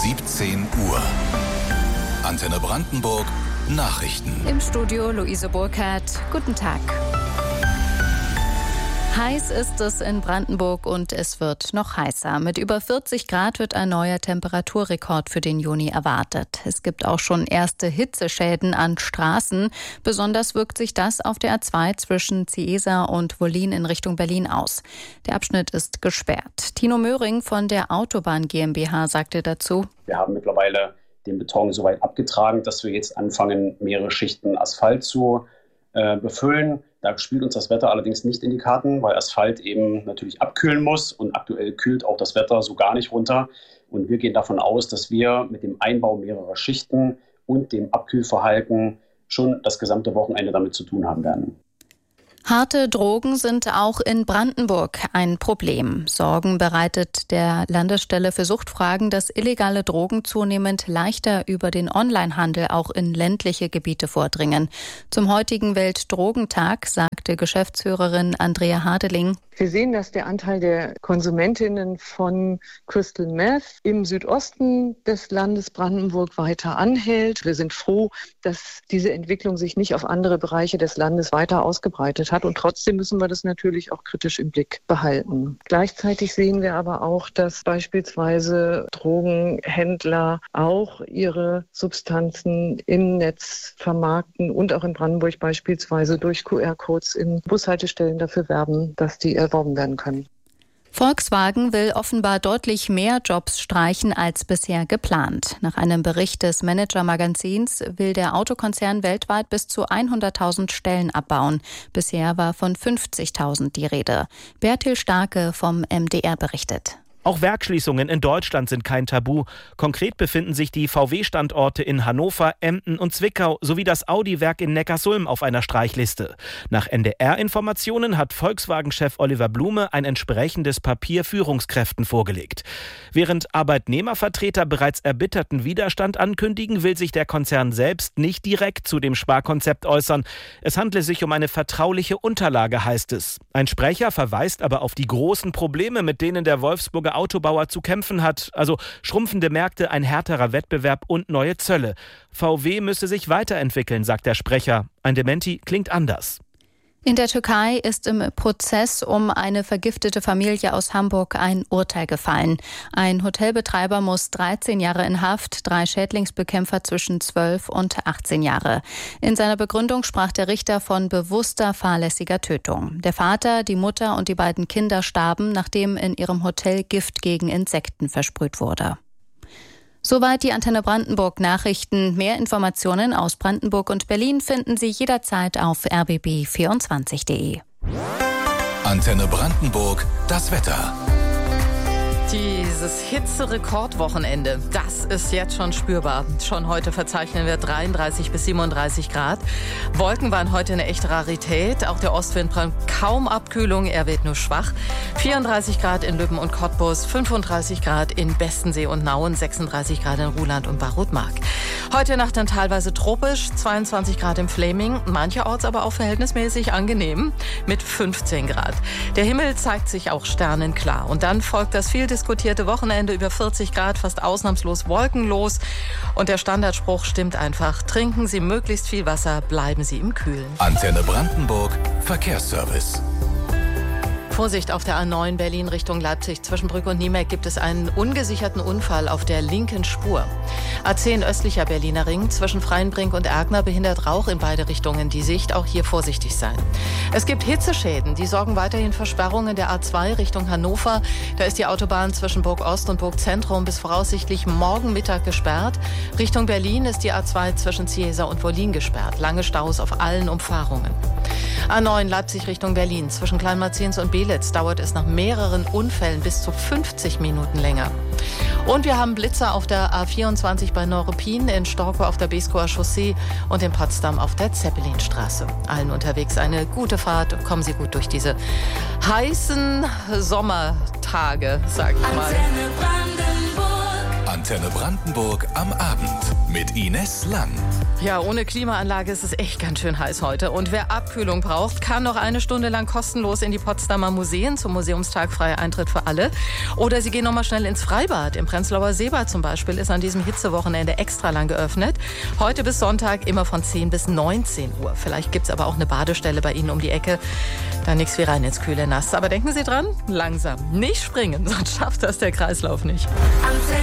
17 Uhr. Antenne Brandenburg Nachrichten. Im Studio Luise Burkhardt. Guten Tag. Heiß ist es in Brandenburg und es wird noch heißer. Mit über 40 Grad wird ein neuer Temperaturrekord für den Juni erwartet. Es gibt auch schon erste Hitzeschäden an Straßen. Besonders wirkt sich das auf der A2 zwischen Ciesa und Wollin in Richtung Berlin aus. Der Abschnitt ist gesperrt. Tino Möhring von der Autobahn GmbH sagte dazu: Wir haben mittlerweile den Beton so weit abgetragen, dass wir jetzt anfangen, mehrere Schichten Asphalt zu befüllen. Da spielt uns das Wetter allerdings nicht in die Karten, weil Asphalt eben natürlich abkühlen muss und aktuell kühlt auch das Wetter so gar nicht runter. Und wir gehen davon aus, dass wir mit dem Einbau mehrerer Schichten und dem Abkühlverhalten schon das gesamte Wochenende damit zu tun haben werden. Harte Drogen sind auch in Brandenburg ein Problem. Sorgen bereitet der Landesstelle für Suchtfragen, dass illegale Drogen zunehmend leichter über den Onlinehandel auch in ländliche Gebiete vordringen. Zum heutigen Weltdrogentag sagte Geschäftsführerin Andrea Hadeling: Wir sehen, dass der Anteil der Konsumentinnen von Crystal Meth im Südosten des Landes Brandenburg weiter anhält. Wir sind froh, dass diese Entwicklung sich nicht auf andere Bereiche des Landes weiter ausgebreitet hat. Und trotzdem müssen wir das natürlich auch kritisch im Blick behalten. Gleichzeitig sehen wir aber auch, dass beispielsweise Drogenhändler auch ihre Substanzen im Netz vermarkten und auch in Brandenburg beispielsweise durch QR-Codes in Bushaltestellen dafür werben, dass die erworben werden können. Volkswagen will offenbar deutlich mehr Jobs streichen als bisher geplant. Nach einem Bericht des Manager-Magazins will der Autokonzern weltweit bis zu 100.000 Stellen abbauen. Bisher war von 50.000 die Rede. Bertil Starke vom MDR berichtet. Auch Werksschließungen in Deutschland sind kein Tabu. Konkret befinden sich die VW-Standorte in Hannover, Emden und Zwickau sowie das Audi-Werk in Neckarsulm auf einer Streichliste. Nach NDR-Informationen hat Volkswagen-Chef Oliver Blume ein entsprechendes Papier Führungskräften vorgelegt. Während Arbeitnehmervertreter bereits erbitterten Widerstand ankündigen, will sich der Konzern selbst nicht direkt zu dem Sparkonzept äußern. Es handle sich um eine vertrauliche Unterlage, heißt es. Ein Sprecher verweist aber auf die großen Probleme, mit denen der Wolfsburger Autobauer zu kämpfen hat, also schrumpfende Märkte, ein härterer Wettbewerb und neue Zölle. VW müsse sich weiterentwickeln, sagt der Sprecher. Ein Dementi klingt anders. In der Türkei ist im Prozess um eine vergiftete Familie aus Hamburg ein Urteil gefallen. Ein Hotelbetreiber muss 13 Jahre in Haft, 3 Schädlingsbekämpfer zwischen 12 und 18 Jahre. In seiner Begründung sprach der Richter von bewusster fahrlässiger Tötung. Der Vater, die Mutter und die beiden Kinder starben, nachdem in ihrem Hotel Gift gegen Insekten versprüht wurde. Soweit die Antenne Brandenburg Nachrichten. Mehr Informationen aus Brandenburg und Berlin finden Sie jederzeit auf rbb24.de. Antenne Brandenburg, das Wetter. Dieses Hitzerekordwochenende, das ist jetzt schon spürbar. Schon heute verzeichnen wir 33 bis 37 Grad. Wolken waren heute eine echte Rarität. Auch der Ostwind bringt kaum Abkühlung, er weht nur schwach. 34 Grad in Lübben und Cottbus, 35 Grad in Bestensee und Nauen, 36 Grad in Ruhland und Barutmark. Heute Nacht dann teilweise tropisch, 22 Grad im Fläming, mancherorts aber auch verhältnismäßig angenehm mit 15 Grad. Der Himmel zeigt sich auch sternenklar. Und dann folgt das viel diskutierte Wochenende über 40 Grad, fast ausnahmslos wolkenlos. Und der Standardspruch stimmt einfach: Trinken Sie möglichst viel Wasser, bleiben Sie im Kühlen. Antenne Brandenburg, Verkehrsservice. Vorsicht auf der A9 Berlin Richtung Leipzig. Zwischen Brück und Niemeck gibt es einen ungesicherten Unfall auf der linken Spur. A10 östlicher Berliner Ring zwischen Freienbrink und Erkner behindert Rauch in beide Richtungen die Sicht. Auch hier vorsichtig sein. Es gibt Hitzeschäden, die sorgen weiterhin für Sperrungen der A2 Richtung Hannover. Da ist die Autobahn zwischen Burg Ost und Burg Zentrum bis voraussichtlich morgen Mittag gesperrt. Richtung Berlin ist die A2 zwischen Ciesa und Wollin gesperrt. Lange Staus auf allen Umfahrungen. A9 Leipzig Richtung Berlin zwischen Kleinmarzins und Belitz dauert es nach mehreren Unfällen bis zu 50 Minuten länger. Und wir haben Blitzer auf der A24 bei Neuruppin, in Storkow auf der Beeskower Chaussee und in Potsdam auf der Zeppelinstraße. Allen unterwegs eine gute Fahrt. Kommen Sie gut durch diese heißen Sommertage, sag ich mal. Antenne Brandenburg am Abend mit Ines Lang. Ja, ohne Klimaanlage ist es echt ganz schön heiß heute. Und wer Abkühlung braucht, kann noch eine Stunde lang kostenlos in die Potsdamer Museen zum Museumstag, freier Eintritt für alle. Oder Sie gehen noch mal schnell ins Freibad. Im Prenzlauer Seebad zum Beispiel ist an diesem Hitzewochenende extra lang geöffnet. Heute bis Sonntag immer von 10 bis 19 Uhr. Vielleicht gibt es aber auch eine Badestelle bei Ihnen um die Ecke. Da nichts wie rein ins kühle Nass. Aber denken Sie dran, langsam. Nicht springen, sonst schafft das der Kreislauf nicht. Antenne